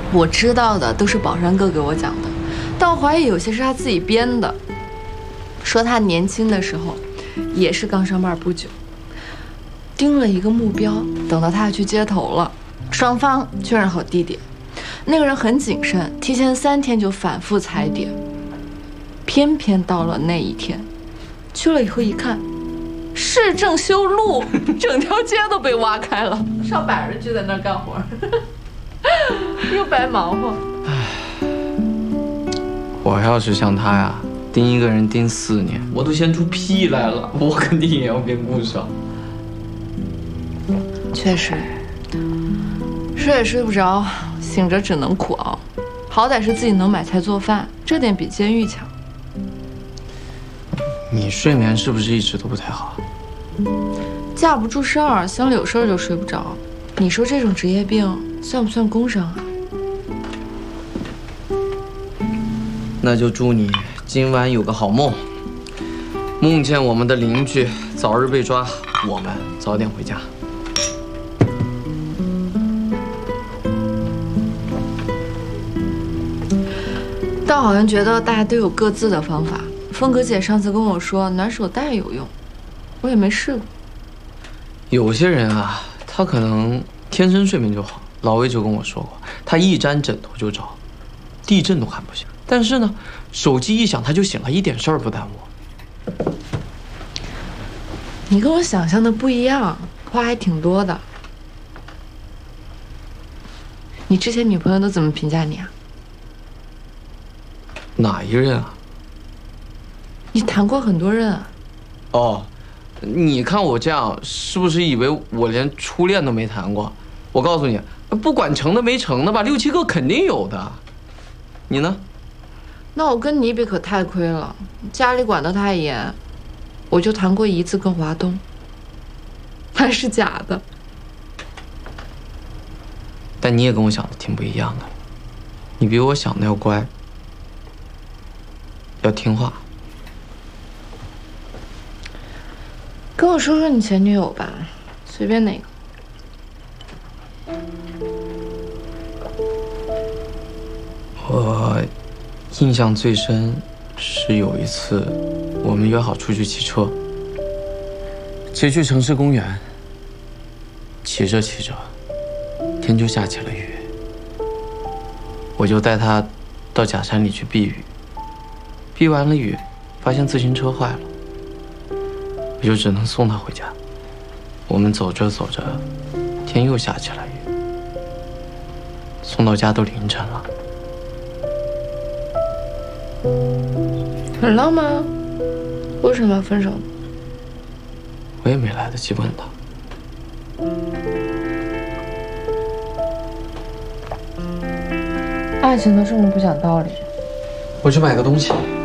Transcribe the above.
我知道的都是宝山哥给我讲的，但我怀疑有些是他自己编的。说他年轻的时候，也是刚上班不久，盯了一个目标，等到他要去接头了，双方确认好地点，那个人很谨慎，提前3天就反复踩点，偏偏到了那一天，去了以后一看，市政修路，整条街都被挖开了，上百人就在那儿干活，又白忙活。 我要是像他呀，盯一个人盯4年，我都先出屁来了，我肯定也要编故事啊。 确实，睡也睡不着，醒着只能苦熬。好歹是自己能买菜做饭，这点比监狱强。 你睡眠是不是一直都不太好？ 架不住事儿，心里有事儿就睡不着。你说这种职业病算不算工伤啊？ 那就祝你今晚有个好梦，梦见我们的邻居早日被抓，我们早点回家。 但好像觉得大家都有各自的方法。风格姐上次跟我说暖手袋有用，我也没试过。 有些人啊，他可能天生睡眠就好。老魏就跟我说过，他一沾枕头就着，地震都喊不醒。但是呢，手机一响他就醒了，一点事儿不耽误。 你跟我想象的不一样，话还挺多的。你之前女朋友都怎么评价你啊？ 哪一任啊？ 你谈过很多任啊。 哦，你看我这样，是不是以为我连初恋都没谈过？我告诉你，不管成的没成的吧，6、7个肯定有的。你呢？ 那我跟你比可太亏了，家里管得太严，我就谈过1次跟华东，还是假的。 但你也跟我想的挺不一样的，你比我想的要乖，要听话。 跟我说说你前女友吧，随便哪个。 我印象最深是有一次，我们约好出去骑车，骑去城市公园，骑着骑着，天就下起了雨。我就带她到假山里去避雨，避完了雨，发现自行车坏了。我就只能送他回家。我们走着走着，天又下起了雨，送到家都凌晨了。 很浪漫啊，为什么要分手？ 我也没来得及问他。 爱情都这么不讲道理。 我去买个东西。